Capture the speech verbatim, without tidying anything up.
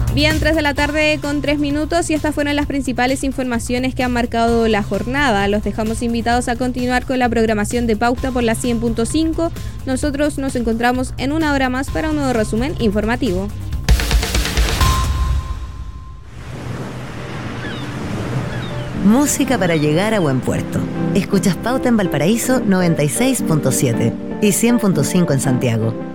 Bien, tres de la tarde con tres minutos y estas fueron las principales informaciones que han marcado la jornada. Los dejamos invitados a continuar con la programación de Pauta por la cien punto cinco. Nosotros nos encontramos en una hora más para un nuevo resumen informativo. Música para llegar a buen puerto. Escuchas Pauta en Valparaíso noventa y seis punto siete y cien punto cinco en Santiago.